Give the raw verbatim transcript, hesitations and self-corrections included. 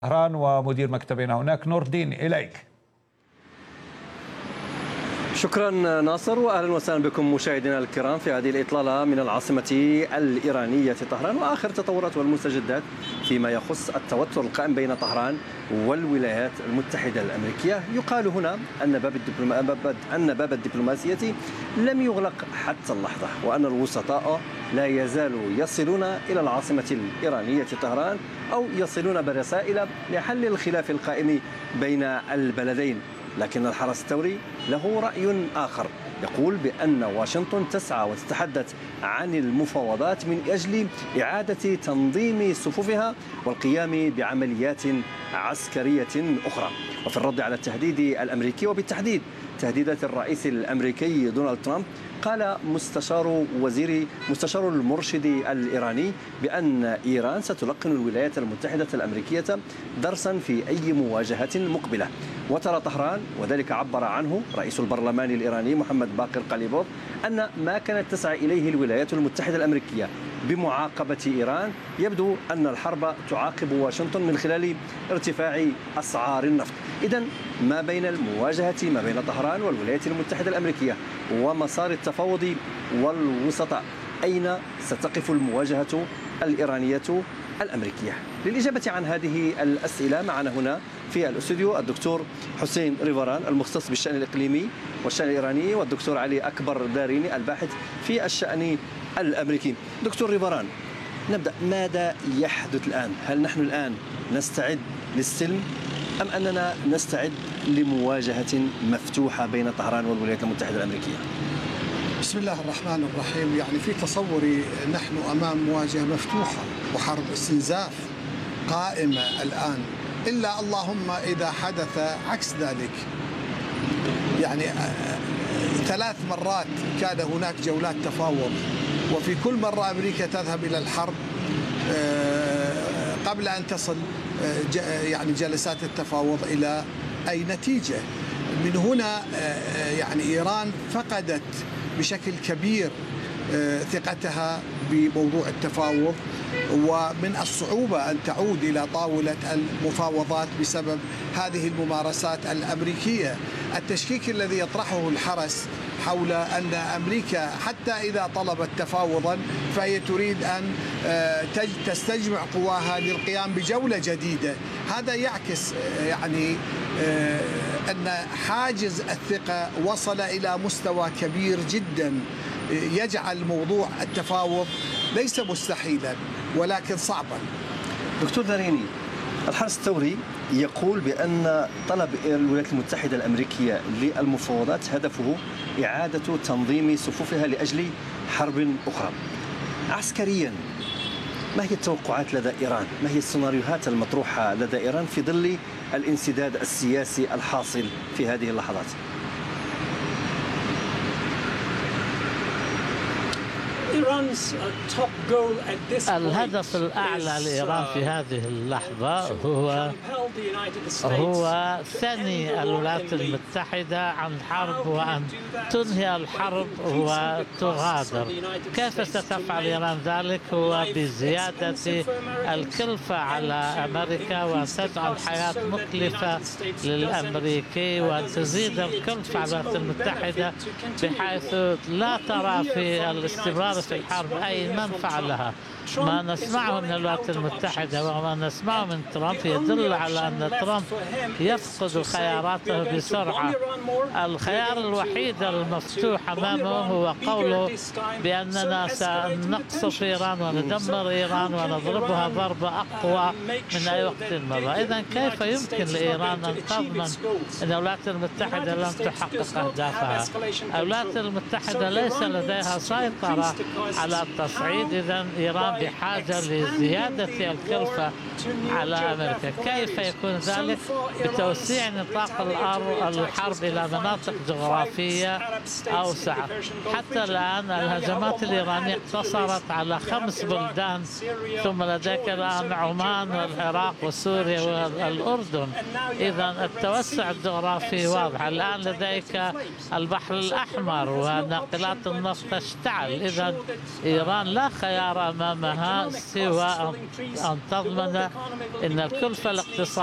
طهران ومدير مكتبنا هناك. نور الدين إليك. شكرا ناصر، واهلا وسهلا بكم مشاهدينا الكرام في هذه الاطلاله من العاصمه الايرانيه طهران واخر التطورات والمستجدات فيما يخص التوتر القائم بين طهران والولايات المتحده الامريكيه. يقال هنا ان باب الدبلوما... ان باب الدبلوماسيه لم يغلق حتى اللحظه، وان الوسطاء لا يزالوا يصلون الى العاصمه الايرانيه طهران او يصلون برسائل لحل الخلاف القائم بين البلدين. لكن الحرس الثوري له رأي آخر، يقول بأن واشنطن تسعى وتتحدث عن المفاوضات من أجل إعادة تنظيم صفوفها والقيام بعمليات عسكرية أخرى. وفي الرد على التهديد الأمريكي وبالتحديد تهديدات الرئيس الأمريكي دونالد ترامب، قال مستشار وزير مستشار المرشد الإيراني بأن إيران ستلقن الولايات المتحدة الأمريكية درسا في أي مواجهة مقبلة. وترى طهران، وذلك عبر عنه رئيس البرلمان الإيراني محمد باقر قليبوف، أن ما كانت تسعى إليه الولايات المتحدة الأمريكية بمعاقبة إيران يبدو أن الحرب تعاقب واشنطن من خلال ارتفاع أسعار النفط. إذن ما بين المواجهة ما بين طهران والولايات المتحدة الأمريكية ومسار التفاوض والوسطاء، أين ستقف المواجهة الإيرانية الأمريكية؟ للإجابة عن هذه الأسئلة معنا هنا في الاستوديو الدكتور حسين ريفران المختص بالشأن الإقليمي والشأن الإيراني، والدكتور علي أكبر داريني الباحث في الشأن الأمريكي. دكتور ريفران، نبدأ. ماذا يحدث الآن؟ هل نحن الآن نستعد للسلم أم أننا نستعد لمواجهة مفتوحة بين طهران والولايات المتحدة الأمريكية؟ بسم الله الرحمن الرحيم. يعني في تصوري نحن أمام مواجهة مفتوحة وحرب استنزاف قائمة الآن، إلا اللهم إذا حدث عكس ذلك. يعني ثلاث مرات كان هناك جولات تفاوض، وفي كل مرة أمريكا تذهب إلى الحرب قبل أن تصل يعني جلسات التفاوض إلى أي نتيجة. من هنا يعني إيران فقدت بشكل كبير ثقتها بموضوع التفاوض، ومن الصعوبة أن تعود إلى طاولة المفاوضات بسبب هذه الممارسات الأمريكية. التشكيك الذي يطرحه الحرس حول أن أمريكا حتى إذا طلبت تفاوضا فهي تريد أن تستجمع قواها للقيام بجولة جديدة، هذا يعكس يعني أن حاجز الثقة وصل إلى مستوى كبير جدا، يجعل موضوع التفاوض ليس مستحيلا ولكن صعبا. دكتور داريني، الحرس الثوري يقول بأن طلب الولايات المتحدة الأمريكية للمفاوضات هدفه إعادة تنظيم صفوفها لأجل حرب أخرى. عسكريا، ما هي التوقعات لدى إيران؟ ما هي السيناريوهات المطروحة لدى إيران في ظل الانسداد السياسي الحاصل في هذه اللحظات؟ الهدف الأعلى لإيران في هذه اللحظة هو هو ثني الولايات المتحدة عن حرب وأن تنهي الحرب وتغادر. كيف ستفعل إيران ذلك؟ هو بزيادة الكلفة على أمريكا وأن تجعل الحياة مكلفة للأمريكي وأن تزيد الكلفة على الولايات المتحدة بحيث لا ترى في الاستمرار في الحرب أي منفعة لها. ما نسمعه من الولايات المتحدة وما نسمعه من ترامب يدل على أن ترامب يفقد خياراته بسرعة. الخيار الوحيد المفتوح أمامه هو قوله بأننا سنقصف إيران وندمر إيران ونضربها ضربة أقوى من أي وقت مضى. إذن كيف يمكن لإيران أن تضمن أن الولايات المتحدة لن تحقق أهدافها؟ الولايات المتحدة ليس لديها سيطرة على التصعيد، إذن إيران بحاجة لزيادة الكلفة على أمريكا. كيف يكون ذلك؟ بتوسيع نطاق الحرب إلى مناطق جغرافية أوسع. حتى الآن الهجمات الإيرانية اقتصرت على خمس بلدان، ثم لديك الآن عمان والعراق وسوريا والأردن. إذن التوسع الجغرافي واضح. الآن لديك البحر الأحمر وناقلات النفط تشتعل. إذن إيران لا خيار أمامها سوى أن تضمن أن الكلفة الاقتصادية